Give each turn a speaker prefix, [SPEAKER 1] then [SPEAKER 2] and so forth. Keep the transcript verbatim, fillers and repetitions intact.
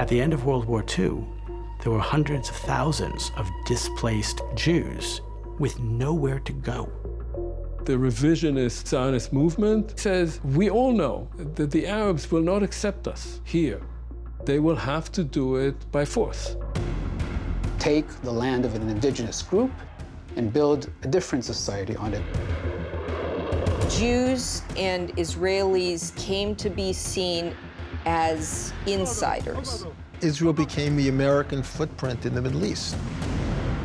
[SPEAKER 1] At the end of World War Two, there were hundreds of thousands of displaced Jews with nowhere to go.
[SPEAKER 2] The revisionist Zionist movement says, we all know that the Arabs will not accept us here. They will have to do it by force.
[SPEAKER 3] Take the land of an indigenous group and build a different society on it.
[SPEAKER 4] Jews and Israelis came to be seen as insiders.
[SPEAKER 5] Israel became the American footprint in the Middle East.